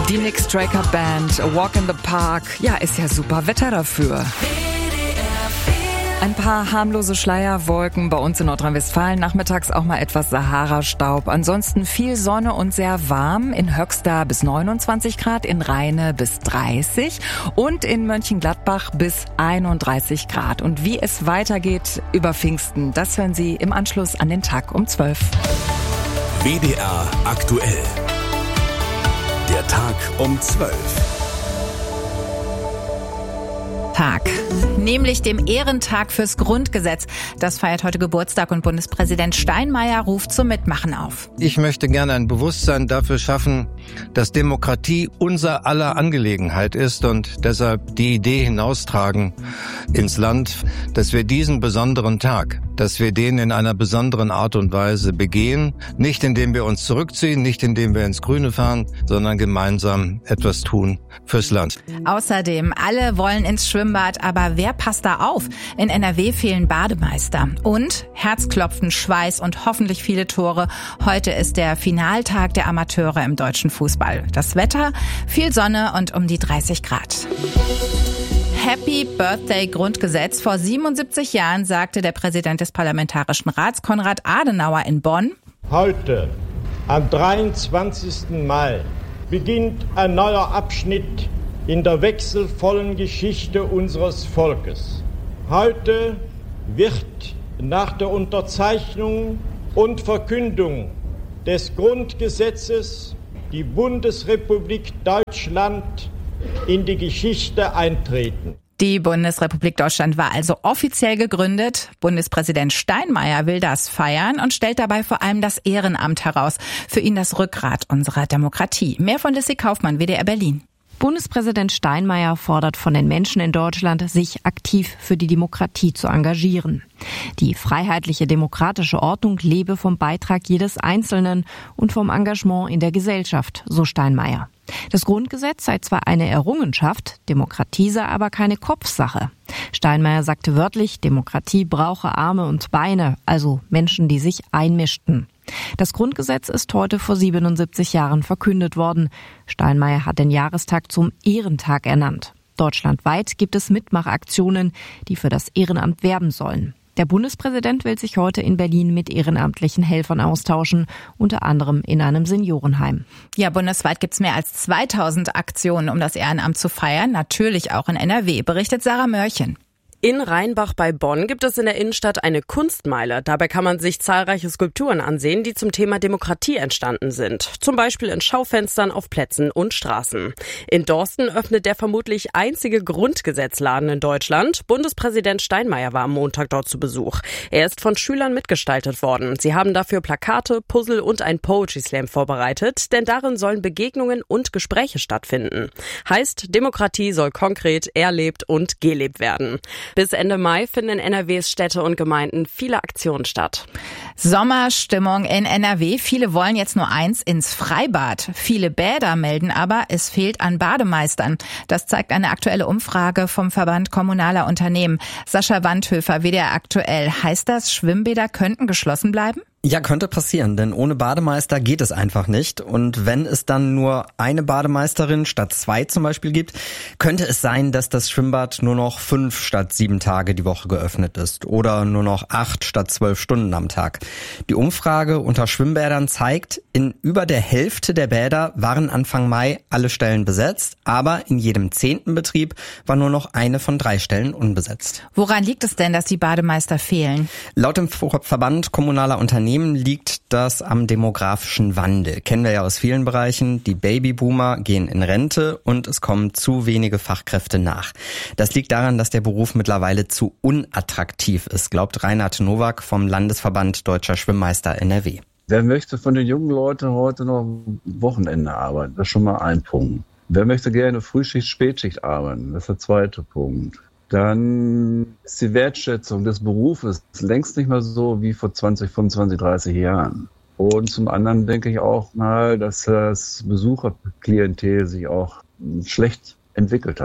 Die Nick Straker Band, A Walk in the Park. Ja, ist ja super Wetter dafür. Ein paar harmlose Schleierwolken bei uns in Nordrhein-Westfalen. Nachmittags auch mal etwas Sahara-Staub. Ansonsten viel Sonne und sehr warm. In Höxter bis 29 Grad, in Rheine bis 30 und in Mönchengladbach bis 31 Grad. Und wie es weitergeht über Pfingsten, das hören Sie im Anschluss an den Tag um 12. WDR aktuell. Der Tag um 12. Nämlich dem Ehrentag fürs Grundgesetz. Das feiert heute Geburtstag und Bundespräsident Steinmeier ruft zum Mitmachen auf. Ich möchte gerne ein Bewusstsein dafür schaffen, dass Demokratie unser aller Angelegenheit ist und deshalb die Idee hinaustragen ins Land, dass wir diesen besonderen Tag, dass wir den in einer besonderen Art und Weise begehen, nicht indem wir uns zurückziehen, nicht indem wir ins Grüne fahren, sondern gemeinsam etwas tun fürs Land. Außerdem, alle wollen ins Schwimmbad, aber wer passt da auf? In NRW fehlen Bademeister. Und Herzklopfen, Schweiß und hoffentlich viele Tore. Heute ist der Finaltag der Amateure im deutschen Fußball. Das Wetter, viel Sonne und um die 30 Grad. Happy Birthday Grundgesetz. Vor 77 Jahren sagte der Präsident des Parlamentarischen Rats, Konrad Adenauer, in Bonn: Heute, am 23. Mai, beginnt ein neuer Abschnitt in der wechselvollen Geschichte unseres Volkes. Heute wird nach der Unterzeichnung und Verkündung des Grundgesetzes die Bundesrepublik Deutschland in die Geschichte eintreten. Die Bundesrepublik Deutschland war also offiziell gegründet. Bundespräsident Steinmeier will das feiern und stellt dabei vor allem das Ehrenamt heraus. Für ihn das Rückgrat unserer Demokratie. Mehr von Lissy Kaufmann, WDR Berlin. Bundespräsident Steinmeier fordert von den Menschen in Deutschland, sich aktiv für die Demokratie zu engagieren. Die freiheitliche demokratische Ordnung lebe vom Beitrag jedes Einzelnen und vom Engagement in der Gesellschaft, so Steinmeier. Das Grundgesetz sei zwar eine Errungenschaft, Demokratie sei aber keine Kopfsache. Steinmeier sagte wörtlich, Demokratie brauche Arme und Beine, also Menschen, die sich einmischten. Das Grundgesetz ist heute vor 77 Jahren verkündet worden. Steinmeier hat den Jahrestag zum Ehrentag ernannt. Deutschlandweit gibt es Mitmachaktionen, die für das Ehrenamt werben sollen. Der Bundespräsident will sich heute in Berlin mit ehrenamtlichen Helfern austauschen, unter anderem in einem Seniorenheim. Ja, bundesweit gibt's mehr als 2000 Aktionen, um das Ehrenamt zu feiern, natürlich auch in NRW, berichtet Sarah Mörchen. In Rheinbach bei Bonn gibt es in der Innenstadt eine Kunstmeile. Dabei kann man sich zahlreiche Skulpturen ansehen, die zum Thema Demokratie entstanden sind. Zum Beispiel in Schaufenstern auf Plätzen und Straßen. In Dorsten öffnet der vermutlich einzige Grundgesetzladen in Deutschland. Bundespräsident Steinmeier war am Montag dort zu Besuch. Er ist von Schülern mitgestaltet worden. Sie haben dafür Plakate, Puzzle und ein Poetry Slam vorbereitet, denn darin sollen Begegnungen und Gespräche stattfinden. Heißt, Demokratie soll konkret erlebt und gelebt werden. Bis Ende Mai finden in NRWs Städte und Gemeinden viele Aktionen statt. Sommerstimmung in NRW. Viele wollen jetzt nur eins, ins Freibad. Viele Bäder melden aber, es fehlt an Bademeistern. Das zeigt eine aktuelle Umfrage vom Verband Kommunaler Unternehmen. Sascha Wandhöfer, WDR aktuell. Heißt das, Schwimmbäder könnten geschlossen bleiben? Ja, könnte passieren, denn ohne Bademeister geht es einfach nicht. Und wenn es dann nur eine Bademeisterin statt 2 zum Beispiel gibt, könnte es sein, dass das Schwimmbad nur noch 5 statt 7 Tage die Woche geöffnet ist oder nur noch 8 statt 12 Stunden am Tag. Die Umfrage unter Schwimmbädern zeigt, in über der Hälfte der Bäder waren Anfang Mai alle Stellen besetzt, aber in jedem 10. Betrieb war nur noch eine von 3 Stellen unbesetzt. Woran liegt es denn, dass die Bademeister fehlen? Laut dem Verband Kommunaler Unternehmen liegt das am demografischen Wandel. Kennen wir ja aus vielen Bereichen. Die Babyboomer gehen in Rente und es kommen zu wenige Fachkräfte nach. Das liegt daran, dass der Beruf mittlerweile zu unattraktiv ist, glaubt Reinhard Nowak vom Landesverband Deutscher Schwimmmeister NRW. Wer möchte von den jungen Leuten heute noch Wochenende arbeiten? Das ist schon mal ein Punkt. Wer möchte gerne Frühschicht, Spätschicht arbeiten? Das ist der zweite Punkt. Dann ist die Wertschätzung des Berufes längst nicht mehr so wie vor 20, 25, 30 Jahren. Und zum anderen denke ich auch mal, dass das Besucherklientel sich auch schlecht entwickelt hat.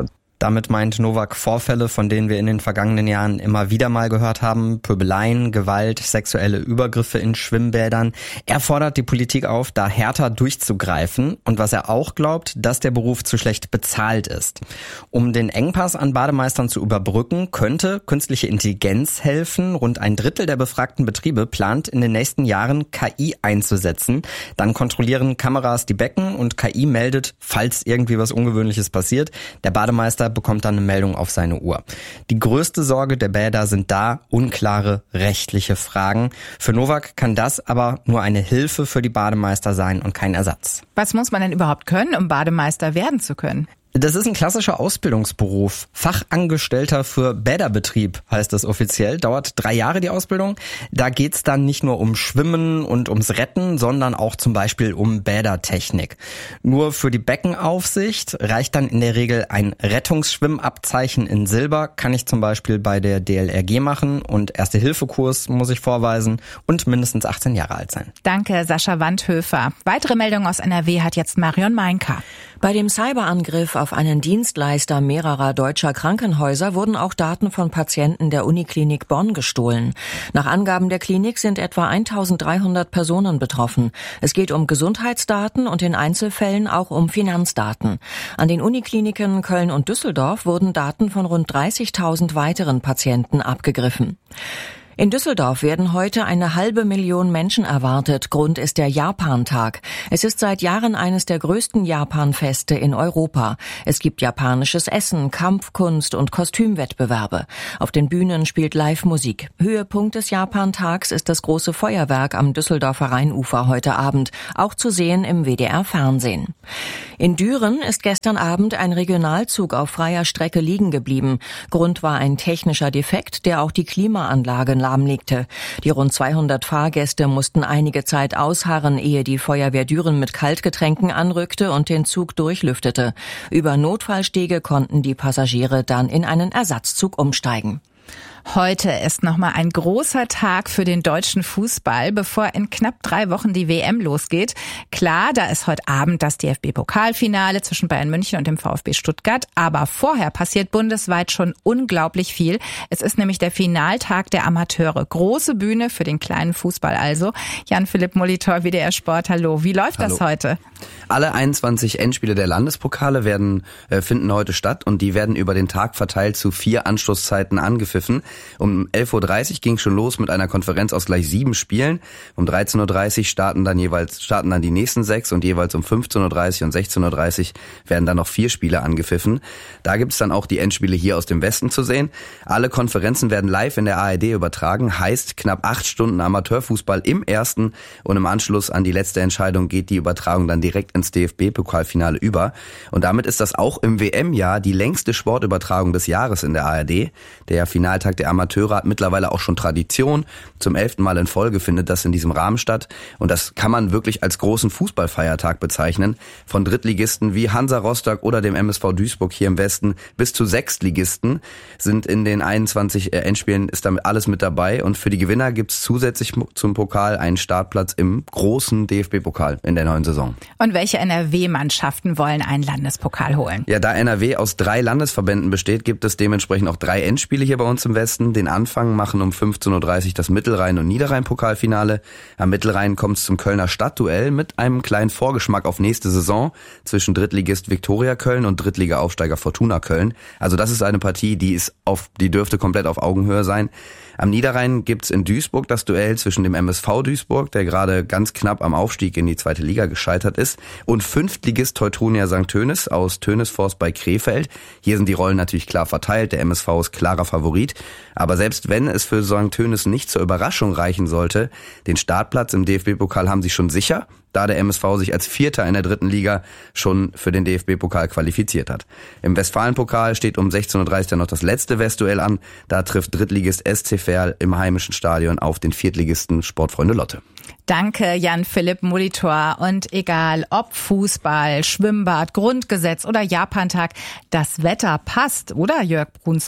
Damit meint Nowak Vorfälle, von denen wir in den vergangenen Jahren immer wieder mal gehört haben. Pöbeleien, Gewalt, sexuelle Übergriffe in Schwimmbädern. Er fordert die Politik auf, da härter durchzugreifen. Und was er auch glaubt, dass der Beruf zu schlecht bezahlt ist. Um den Engpass an Bademeistern zu überbrücken, könnte künstliche Intelligenz helfen. Rund ein Drittel der befragten Betriebe plant in den nächsten Jahren KI einzusetzen. Dann kontrollieren Kameras die Becken und KI meldet, falls irgendwie was Ungewöhnliches passiert. Der Bademeister bekommt dann eine Meldung auf seine Uhr. Die größte Sorge der Bäder sind da unklare rechtliche Fragen. Für Nowak kann das aber nur eine Hilfe für die Bademeister sein und kein Ersatz. Was muss man denn überhaupt können, um Bademeister werden zu können? Das ist ein klassischer Ausbildungsberuf. Fachangestellter für Bäderbetrieb heißt das offiziell. Dauert 3 Jahre die Ausbildung. Da geht's dann nicht nur um Schwimmen und ums Retten, sondern auch zum Beispiel um Bädertechnik. Nur für die Beckenaufsicht reicht dann in der Regel ein Rettungsschwimmabzeichen in Silber. Kann ich zum Beispiel bei der DLRG machen und Erste-Hilfe-Kurs muss ich vorweisen und mindestens 18 Jahre alt sein. Danke, Sascha Wandhöfer. Weitere Meldungen aus NRW hat jetzt Marion Meinka. Bei dem Cyberangriff auf einen Dienstleister mehrerer deutscher Krankenhäuser wurden auch Daten von Patienten der Uniklinik Bonn gestohlen. Nach Angaben der Klinik sind etwa 1300 Personen betroffen. Es geht um Gesundheitsdaten und in Einzelfällen auch um Finanzdaten. An den Unikliniken Köln und Düsseldorf wurden Daten von rund 30.000 weiteren Patienten abgegriffen. In Düsseldorf werden heute 500.000 Menschen erwartet. Grund ist der Japantag. Es ist seit Jahren eines der größten Japanfeste in Europa. Es gibt japanisches Essen, Kampfkunst und Kostümwettbewerbe. Auf den Bühnen spielt Live-Musik. Höhepunkt des Japantags ist das große Feuerwerk am Düsseldorfer Rheinufer heute Abend, auch zu sehen im WDR-Fernsehen. In Düren ist gestern Abend ein Regionalzug auf freier Strecke liegen geblieben. Grund war ein technischer Defekt, der auch die Klimaanlage lahmlegte. Die rund 200 Fahrgäste mussten einige Zeit ausharren, ehe die Feuerwehr Düren mit Kaltgetränken anrückte und den Zug durchlüftete. Über Notfallstege konnten die Passagiere dann in einen Ersatzzug umsteigen. Heute ist nochmal ein großer Tag für den deutschen Fußball, bevor in knapp 3 Wochen die WM losgeht. Klar, da ist heute Abend das DFB-Pokalfinale zwischen Bayern München und dem VfB Stuttgart. Aber vorher passiert bundesweit schon unglaublich viel. Es ist nämlich der Finaltag der Amateure. Große Bühne für den kleinen Fußball also. Jan-Philipp Molitor, WDR Sport, hallo. Wie läuft das heute? Alle 21 Endspiele der Landespokale finden heute statt und die werden über den Tag verteilt zu 4 Anstoßzeiten angepfiffen. Um 11.30 Uhr ging schon los mit einer Konferenz aus gleich 7 Spielen. Um 13.30 Uhr starten dann die nächsten 6 und jeweils um 15.30 Uhr und 16.30 Uhr werden dann noch 4 Spiele angepfiffen. Da gibt's dann auch die Endspiele hier aus dem Westen zu sehen. Alle Konferenzen werden live in der ARD übertragen, heißt knapp 8 Stunden Amateurfußball im ersten und im Anschluss an die letzte Entscheidung geht die Übertragung dann direkt ins DFB-Pokalfinale über. Und damit ist das auch im WM-Jahr die längste Sportübertragung des Jahres in der ARD. Der Finaltag der Amateure hat mittlerweile auch schon Tradition. Zum 11. Mal in Folge findet das in diesem Rahmen statt. Und das kann man wirklich als großen Fußballfeiertag bezeichnen. Von Drittligisten wie Hansa Rostock oder dem MSV Duisburg hier im Westen bis zu Sechstligisten sind in den 21 Endspielen ist damit alles mit dabei. Und für die Gewinner gibt's zusätzlich zum Pokal einen Startplatz im großen DFB-Pokal in der neuen Saison. Und welche NRW-Mannschaften wollen einen Landespokal holen? Ja, da NRW aus 3 Landesverbänden besteht, gibt es dementsprechend auch 3 Endspiele hier bei uns im Westen. Den Anfang machen um 15.30 Uhr das Mittelrhein- und Niederrhein-Pokalfinale. Am Mittelrhein kommt es zum Kölner Stadtduell mit einem kleinen Vorgeschmack auf nächste Saison zwischen Drittligist Viktoria Köln und Drittliga-Aufsteiger Fortuna Köln. Also das ist eine Partie, die dürfte komplett auf Augenhöhe sein. Am Niederrhein gibt's in Duisburg das Duell zwischen dem MSV Duisburg, der gerade ganz knapp am Aufstieg in die 2. Liga gescheitert ist, und Fünftligist Teutonia St. Tönis aus Tönisforst bei Krefeld. Hier sind die Rollen natürlich klar verteilt, der MSV ist klarer Favorit. Aber selbst wenn es für St. Tönis nicht zur Überraschung reichen sollte, den Startplatz im DFB-Pokal haben sie schon sicher, da der MSV sich als Vierter in der 3. Liga schon für den DFB-Pokal qualifiziert hat. Im Westfalen-Pokal steht um 16.30 Uhr dann noch das letzte Westduell an. Da trifft Drittligist SC Verl im heimischen Stadion auf den Viertligisten Sportfreunde Lotte. Danke, Jan-Philipp Molitor. Und egal ob Fußball, Schwimmbad, Grundgesetz oder Japantag, das Wetter passt, oder Jörg Brunsmann?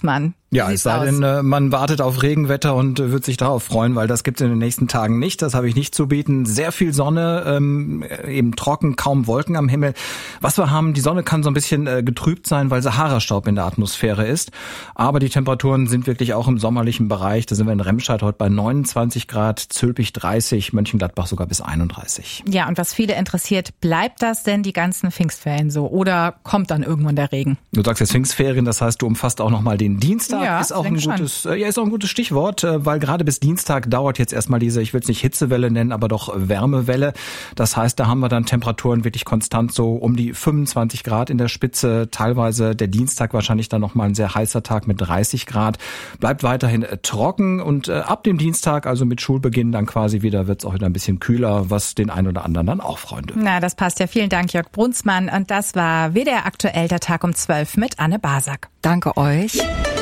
Ja, es sei denn, man wartet auf Regenwetter und wird sich darauf freuen, weil das gibt's in den nächsten Tagen nicht. Das habe ich nicht zu bieten. Sehr viel Sonne, eben trocken, kaum Wolken am Himmel. Was wir haben, die Sonne kann so ein bisschen getrübt sein, weil Sahara-Staub in der Atmosphäre ist. Aber die Temperaturen sind wirklich auch im sommerlichen Bereich. Da sind wir in Remscheid heute bei 29 Grad, Zülpich 30, Mönchengladbach sogar bis 31. Ja, und was viele interessiert, bleibt das denn die ganzen Pfingstferien so oder kommt dann irgendwann der Regen? Du sagst jetzt Pfingstferien, das heißt, du umfasst auch nochmal den Dienstag. Ja, ist auch ein gutes Stichwort, weil gerade bis Dienstag dauert jetzt erstmal diese, ich will es nicht Hitzewelle nennen, aber doch Wärmewelle. Das heißt, da haben wir dann Temperaturen wirklich konstant so um die 25 Grad in der Spitze. Teilweise der Dienstag wahrscheinlich dann nochmal ein sehr heißer Tag mit 30 Grad. Bleibt weiterhin trocken und ab dem Dienstag, also mit Schulbeginn dann quasi wieder, wird es auch wieder ein bisschen kühler, was den einen oder anderen dann auch freuen dürfen. Na, das passt ja. Vielen Dank, Jörg Brunsmann. Und das war WDR aktuell, der Tag um 12 mit Anne Basak. Danke euch.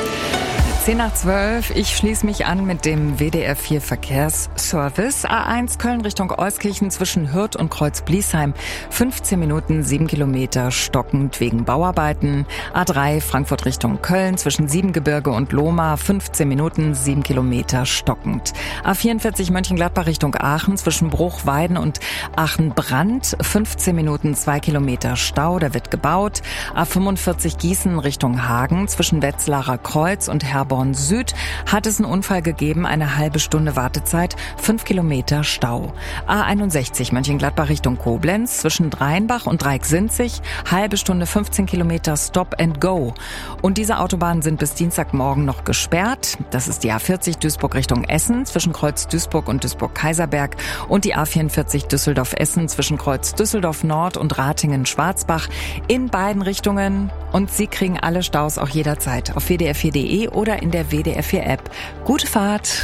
10:12, ich schließe mich an mit dem WDR 4 Verkehrsservice. A1 Köln Richtung Euskirchen zwischen Hürth und Kreuz-Bliesheim. 15 Minuten, 7 Kilometer stockend wegen Bauarbeiten. A3 Frankfurt Richtung Köln zwischen Siebengebirge und Lohmar. 15 Minuten, 7 Kilometer stockend. A44 Mönchengladbach Richtung Aachen zwischen Bruchweiden und Aachen-Brand. 15 Minuten, 2 Kilometer Stau, da wird gebaut. A45 Gießen Richtung Hagen zwischen Wetzlarer Kreuz und Herborn Süd hat es einen Unfall gegeben, eine halbe Stunde Wartezeit, 5 Kilometer Stau. A61 Mönchengladbach Richtung Koblenz zwischen Dreinbach und Dreiecksinzig, halbe Stunde 15 Kilometer Stop and Go. Und diese Autobahnen sind bis Dienstagmorgen noch gesperrt. Das ist die A40 Duisburg Richtung Essen zwischen Kreuz Duisburg und Duisburg-Kaiserberg und die A44 Düsseldorf-Essen zwischen Kreuz Düsseldorf Nord und Ratingen-Schwarzbach in beiden Richtungen. Und Sie kriegen alle Staus auch jederzeit auf wdr4.de oder in der WDR 4 App. Gute Fahrt!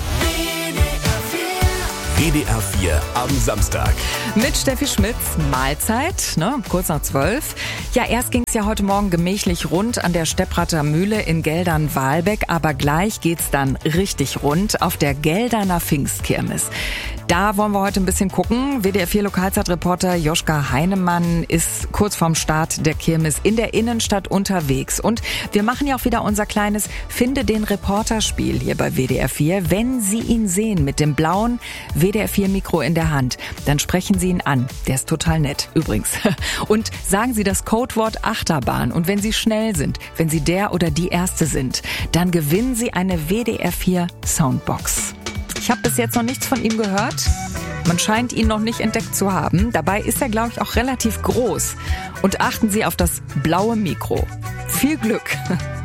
WDR 4 am Samstag. Mit Steffi Schmitz, Mahlzeit, kurz nach 12. Ja, erst ging es ja heute Morgen gemächlich rund an der Stepprater Mühle in Geldern-Wahlbeck, aber gleich geht's dann richtig rund auf der Gelderner Pfingstkirmes. Da wollen wir heute ein bisschen gucken. WDR 4 Lokalzeitreporter Joschka Heinemann ist kurz vorm Start der Kirmes in der Innenstadt unterwegs. Und wir machen ja auch wieder unser kleines Finde den Reporter-Spiel hier bei WDR 4. Wenn Sie ihn sehen mit dem blauen WDR 4 Mikro in der Hand, dann sprechen Sie ihn an. Der ist total nett, übrigens. Und sagen Sie das Codewort Achterbahn. Und wenn Sie schnell sind, wenn Sie der oder die Erste sind, dann gewinnen Sie eine WDR 4 Soundbox. Ich habe bis jetzt noch nichts von ihm gehört. Man scheint ihn noch nicht entdeckt zu haben. Dabei ist er, glaube ich, auch relativ groß. Und achten Sie auf das blaue Mikro. Viel Glück!